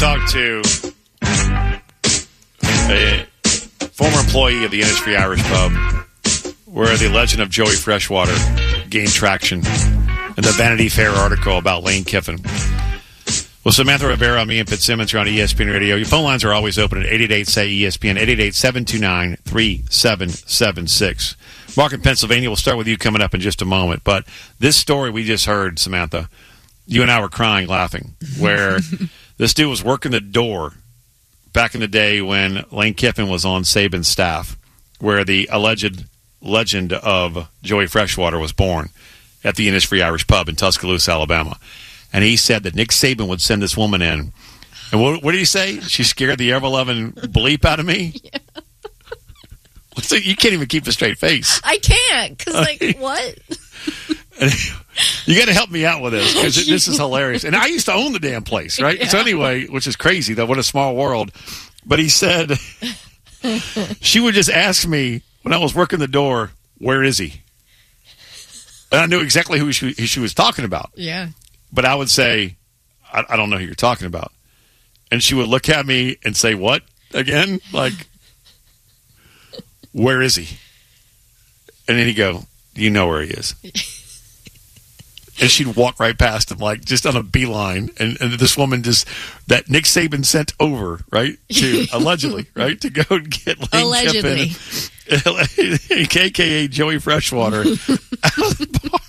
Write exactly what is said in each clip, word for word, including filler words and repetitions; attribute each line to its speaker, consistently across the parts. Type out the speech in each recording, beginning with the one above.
Speaker 1: talk to a former employee of the Innisfree Irish Pub, where the legend of Joey Freshwater gained traction in the Vanity Fair article about Lane Kiffin. Well, Samantha Rivera, me and Fitzsimmons are on E S P N Radio. Your phone lines are always open at eight eight eight, S A Y, E S P N, eight eight eight, seven two nine, three seven seven six. Mark in Pennsylvania, we'll start with you coming up in just a moment. But this story we just heard, Samantha, you and I were crying, laughing, where this dude was working the door back in the day when Lane Kiffin was on Saban's staff, where the alleged legend of Joey Freshwater was born at the Innisfree Irish Pub in Tuscaloosa, Alabama. And he said that Nick Saban would send this woman in. And what, what did he say? She scared the ever-loving bleep out of me? Yeah. So you can't even keep a straight face.
Speaker 2: I can't, because, like, what?
Speaker 1: You got to help me out with this, because this is hilarious. And I used to own the damn place, right? Yeah. So anyway, which is crazy, though. What a small world. But he said she would just ask me when I was working the door, where is he? And I knew exactly who she, who she was talking about.
Speaker 2: Yeah.
Speaker 1: But I would say, I, I don't know who you're talking about. And she would look at me and say, what? Again? Like, where is he? And then he'd go, you know where he is. And she'd walk right past him, like, just on a beeline. And, and this woman just, that Nick Saban sent over, right, to, allegedly, right, to go and get Lane
Speaker 2: allegedly.
Speaker 1: Kiffin, a k a. Joey Freshwater, out of the bar.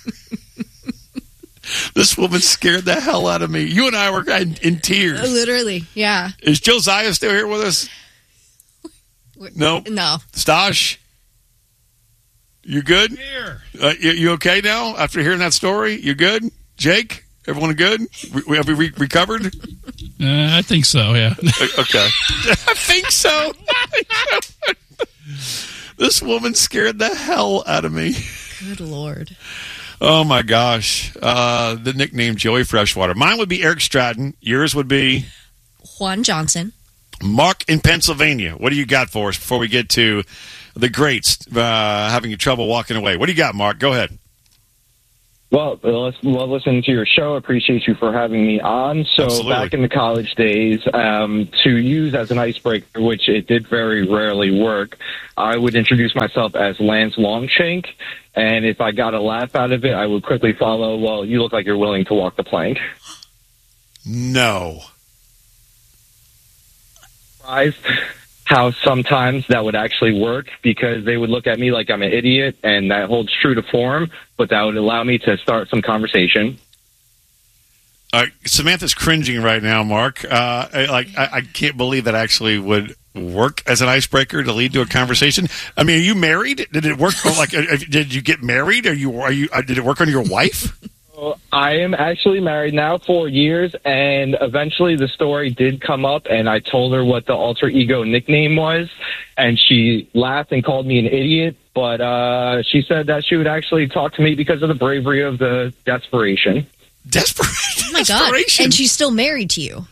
Speaker 1: This woman scared the hell out of me. You and I were in, in tears.
Speaker 2: Literally, yeah.
Speaker 1: Is Josiah still here with us? No?
Speaker 2: No.
Speaker 1: Stosh? You good?
Speaker 3: Here.
Speaker 1: Uh, you, you okay now after hearing that story? You good? Jake? Everyone good? We, have we re- recovered?
Speaker 3: Uh, I think so, yeah.
Speaker 1: Okay. I think so. I think so. This woman scared the hell out of me.
Speaker 2: Good Lord.
Speaker 1: Oh, my gosh. Uh, the nickname Joey Freshwater. Mine would be Eric Stratton. Yours would be?
Speaker 2: Juan Johnson.
Speaker 1: Mark in Pennsylvania. What do you got for us before we get to the greats uh, having trouble walking away? What do you got, Mark? Go ahead.
Speaker 4: Well, love listening to your show. Appreciate you for having me on. So
Speaker 1: Absolutely.
Speaker 4: Back in the college days, um, to use as an icebreaker, which it did very rarely work, I would introduce myself as Lance Longshank. And if I got a laugh out of it, I would quickly follow, well, you look like you're willing to walk the plank.
Speaker 1: No.
Speaker 4: Surprised how sometimes that would actually work, because they would look at me like I'm an idiot, and that holds true to form, but that would allow me to start some conversation.
Speaker 1: Uh, Samantha's cringing right now, Mark. Uh, I, like I, I can't believe that actually would work as an icebreaker to lead to a conversation. I mean, are you married? Did it work? Like, did you get married? Are you? Are you? Did it work on your wife?
Speaker 4: I am actually married now for years, and eventually the story did come up, and I told her what the alter ego nickname was, and she laughed and called me an idiot, but uh, she said that she would actually talk to me because of the bravery of the desperation.
Speaker 1: Desperation?
Speaker 2: Oh, my God. And she's still married to you.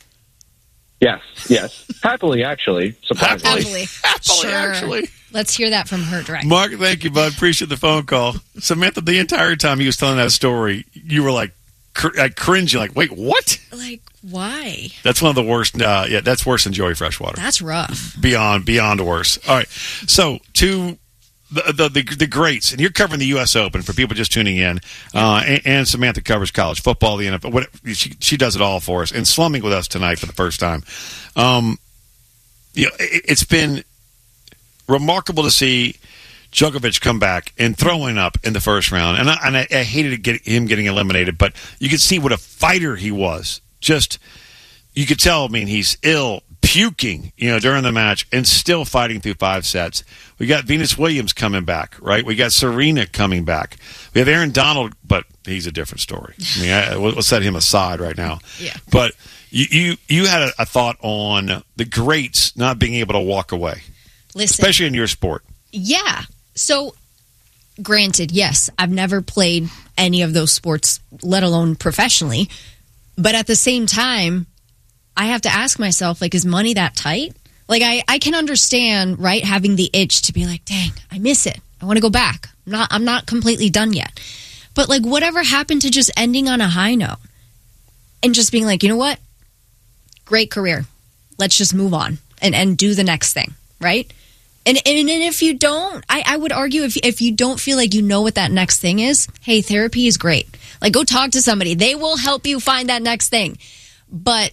Speaker 4: Yes, yes. Happily, actually. Surprisingly.
Speaker 2: Happily.
Speaker 1: Happily,
Speaker 2: Sure.
Speaker 1: actually.
Speaker 2: Let's hear that from her directly.
Speaker 1: Mark, thank you, bud. Appreciate the phone call. Samantha, the entire time he was telling that story, you were like, cr- like cringing, like, wait, what?
Speaker 2: Like, why?
Speaker 1: That's one of the worst. Uh, yeah, that's worse than Joey Freshwater.
Speaker 2: That's rough.
Speaker 1: Beyond, beyond worse. All right. So, to the, the the the greats, and you're covering the U S Open for people just tuning in, uh, and, and Samantha covers college football, the N F L. What, she she does it all for us, and slumming with us tonight for the first time. Um, you know, it, it's been remarkable to see Djokovic come back and throwing up in the first round, and I, and I, I hated to get him getting eliminated, but you could see what a fighter he was. Just you could tell. I mean, he's ill, puking, you know, during the match, and still fighting through five sets. We got Venus Williams coming back, right? We got Serena coming back. We have Aaron Donald, but he's a different story. I mean, I, we'll set him aside right now.
Speaker 2: Yeah.
Speaker 1: But you you, you had a, a thought on the greats not being able to walk away.
Speaker 2: Listen,
Speaker 1: especially in your sport.
Speaker 2: Yeah. So, granted, yes, I've never played any of those sports, let alone professionally. But at the same time, I have to ask myself, like, is money that tight? Like, I, I can understand, right, having the itch to be like, dang, I miss it. I want to go back. I'm not, I'm not completely done yet. But, like, whatever happened to just ending on a high note? And just being like, you know what? great career. Let's just move on and, and do the next thing, right? And, and and if you don't, I, I would argue if if you don't feel like you know what that next thing is, hey, therapy is great. Like, go talk to somebody. They will help you find that next thing. But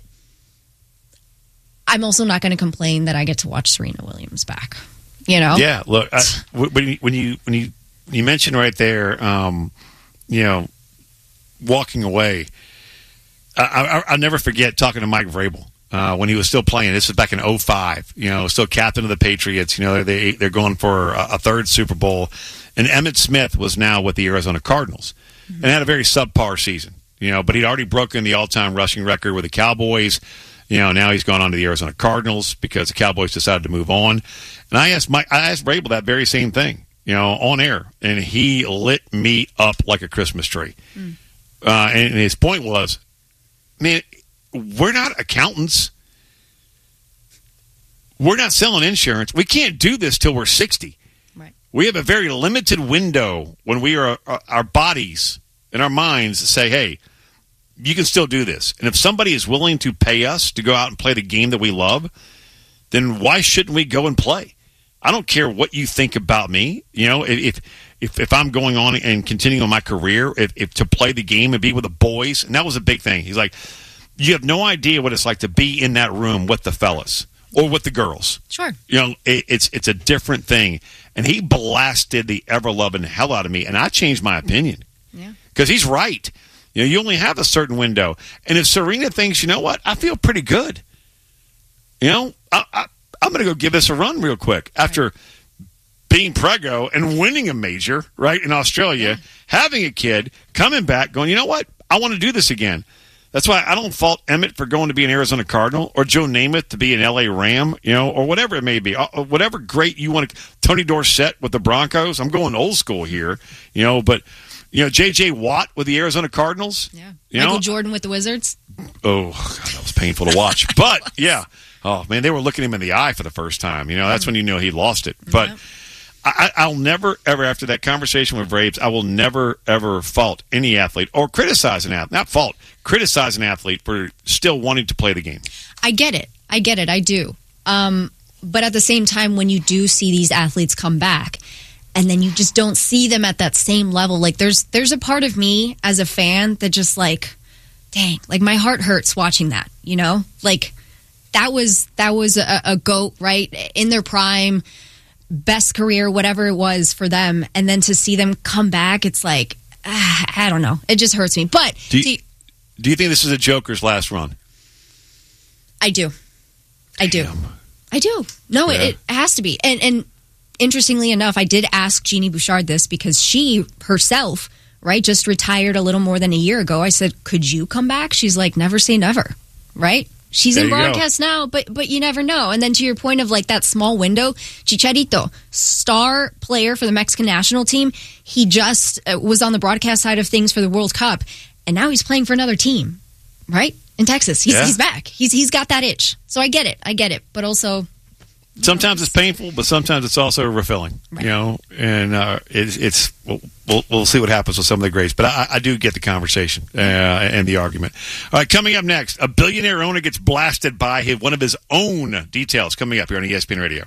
Speaker 2: I'm also not going to complain that I get to watch Serena Williams back. You know?
Speaker 1: Yeah. Look, I, when you when you when you you mentioned right there, um, you know, walking away. I, I, I'll never forget talking to Mike Vrabel. Uh, when he was still playing. This was back in oh five, you know, still captain of the Patriots. You know, they, they're going for a, a third Super Bowl. And Emmitt Smith was now with the Arizona Cardinals mm-hmm. and had a very subpar season, you know, but he'd already broken the all-time rushing record with the Cowboys. You know, now he's gone on to the Arizona Cardinals because the Cowboys decided to move on. And I asked Mike, I asked Vrabel that very same thing, you know, on air, and he lit me up like a Christmas tree. Mm. Uh, and his point was, man, we're not accountants. We're not selling insurance. We can't do this till we're sixty. Right. We have a very limited window when we are uh, our bodies and our minds say, hey, you can still do this. And if somebody is willing to pay us to go out and play the game that we love, then why shouldn't we go and play? I don't care what you think about me. You know, if if if I'm going on and continuing on my career, if, if to play the game and be with the boys, and that was a big thing. He's like, you have no idea what it's like to be in that room with the fellas or with the girls.
Speaker 2: Sure.
Speaker 1: You know, it, it's it's a different thing. And he blasted the ever-loving hell out of me, and I changed my opinion.
Speaker 2: Yeah.
Speaker 1: Because he's right. You know, you only have a certain window. And if Serena thinks, you know what, I feel pretty good. You know, I, I, I'm going to go give this a run real quick. After right. being preggo and winning a major, right, in Australia, yeah. having a kid, coming back, going, you know what, I want to do this again. That's why I don't fault Emmitt for going to be an Arizona Cardinal or Joe Namath to be an L A Ram, you know, or whatever it may be. Whatever great you want to – Tony Dorsett with the Broncos. I'm going old school here, you know, but, you know, J J. Watt with the Arizona Cardinals.
Speaker 2: Yeah.
Speaker 1: You
Speaker 2: Michael
Speaker 1: know?
Speaker 2: Jordan with the Wizards.
Speaker 1: Oh, God, that was painful to watch. But, yeah. Oh, man, they were looking him in the eye for the first time. You know, that's when you know he lost it. But – I, I'll never, ever, after that conversation with Braves, I will never, ever fault any athlete or criticize an athlete. Not fault, criticize an athlete for still wanting to play the game.
Speaker 2: I get it. I get it. I do. Um, but at the same time, when you do see these athletes come back and then you just don't see them at that same level, like there's there's a part of me as a fan that just like, dang, like my heart hurts watching that, you know? Like that was, that was a, a GOAT, right? In their prime, best career, whatever it was for them, and then to see them come back, it's like, ah, I don't know. It just hurts me. But
Speaker 1: do you, you, do you think this is a Joker's last run?
Speaker 2: I do. I do. Damn. I do. No, yeah. it, it has to be. And, and interestingly enough, I did ask Jeannie Bouchard this because she herself, right, just retired a little more than a year ago. I said, could you come back? She's like, never say never, right? She's there in broadcast go. now, but but you never know. And then to your point of like that small window, Chicharito, star player for the Mexican national team, he just uh, was on the broadcast side of things for the World Cup, and now he's playing for another team, right? In Texas. He's, yeah. he's back. He's He's got that itch. So I get it. I get it. But also...
Speaker 1: Sometimes it's painful, but sometimes it's also refilling, right. you know, and uh, it's, it's we'll, we'll, we'll see what happens with some of the greats. But I, I do get the conversation uh, and the argument. All right, coming up next, a billionaire owner gets blasted by his, one of his own details coming up here on E S P N Radio.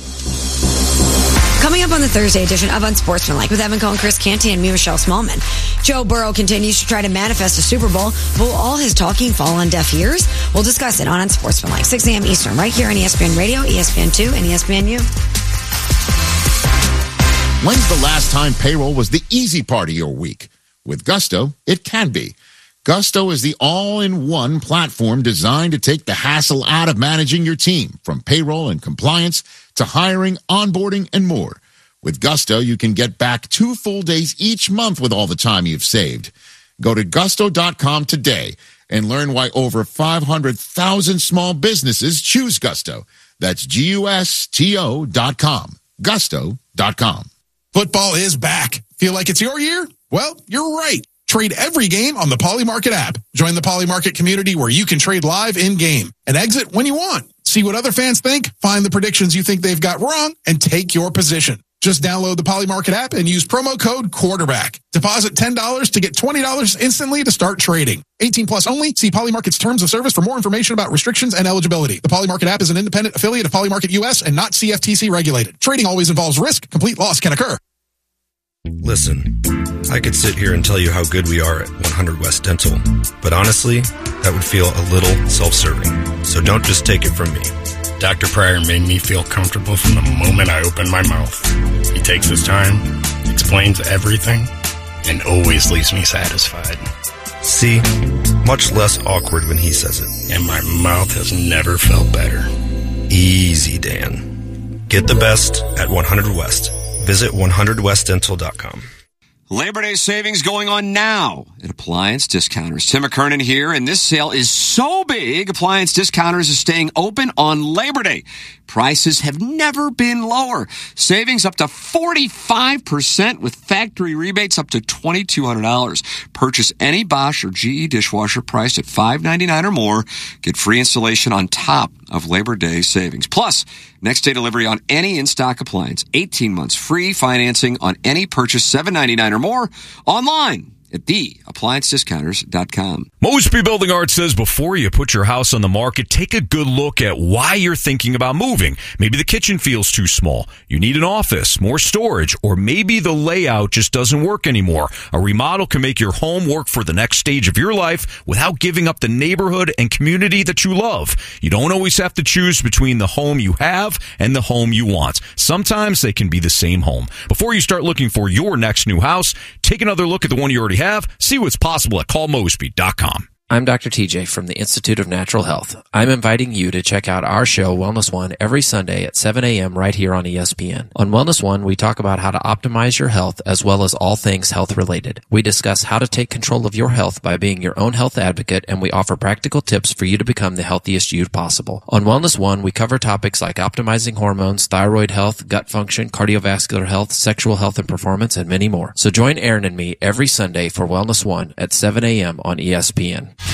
Speaker 5: Coming up on the Thursday edition of Unsportsmanlike with Evan Cohen, Chris Canty, and me, Michelle Smallman. Joe Burrow continues to try to manifest a Super Bowl. Will all his talking fall on deaf ears? We'll discuss it on Unsportsmanlike, six a.m. Eastern, right here on E S P N Radio, E S P N two, and E S P N U.
Speaker 6: When's the last time payroll was the easy part of your week? With Gusto, it can be. Gusto is the all-in-one platform designed to take the hassle out of managing your team, from payroll and compliance to hiring, onboarding, and more. With Gusto, you can get back two full days each month with all the time you've saved. Go to gusto dot com today and learn why over five hundred thousand small businesses choose Gusto. That's G U S T O dot com. gusto dot com.
Speaker 7: Football is back. Feel like it's your year? Well, you're right. Trade every game on the Polymarket app. Join the Polymarket community where you can trade live in-game and exit when you want. See what other fans think, find the predictions you think they've got wrong, and take your position. Just download the Polymarket app and use promo code quarterback. Deposit ten dollars to get twenty dollars instantly to start trading. eighteen plus only. See Polymarket's terms of service for more information about restrictions and eligibility. The Polymarket app is an independent affiliate of Polymarket U S and not C F T C regulated. Trading always involves risk. Complete loss can occur.
Speaker 8: Listen, I could sit here and tell you how good we are at one hundred West Dental, but honestly, that would feel a little self-serving. So don't just take it from me.
Speaker 9: Doctor Pryor made me feel comfortable from the moment I opened my mouth. He takes his time, explains everything, and always leaves me satisfied.
Speaker 8: See? Much less awkward when he says it.
Speaker 9: And my mouth has never felt better.
Speaker 8: Easy, Dan. Get the best at one hundred West. Visit one hundred west dental dot com.
Speaker 10: Labor Day savings going on now at Appliance Discounters. Tim McKernan here, and this sale is so big, Appliance Discounters is staying open on Labor Day. Prices have never been lower. Savings up to forty-five percent with factory rebates up to twenty-two hundred dollars. Purchase any Bosch or G E dishwasher priced at five ninety-nine or more. Get free installation on top of Labor Day savings. Plus, next day delivery on any in-stock appliance. eighteen months free financing on any purchase, seven ninety-nine or more. Online at the appliance discounters dot com.
Speaker 11: Mosby Building Art says before you put your house on the market, take a good look at why you're thinking about moving. Maybe the kitchen feels too small. You need an office, more storage, or maybe the layout just doesn't work anymore. A remodel can make your home work for the next stage of your life without giving up the neighborhood and community that you love. You don't always have to choose between the home you have and the home you want. Sometimes they can be the same home. Before you start looking for your next new house, take another look at the one you already have. See what's possible at call mosby dot com.
Speaker 12: I'm Doctor T J from the Institute of Natural Health. I'm inviting you to check out our show, Wellness One, every Sunday at seven a.m. right here on E S P N. On Wellness One, we talk about how to optimize your health as well as all things health related. We discuss how to take control of your health by being your own health advocate, and we offer practical tips for you to become the healthiest you possible. On Wellness One, we cover topics like optimizing hormones, thyroid health, gut function, cardiovascular health, sexual health and performance, and many more. So join Aaron and me every Sunday for Wellness One at seven a.m. on E S P N.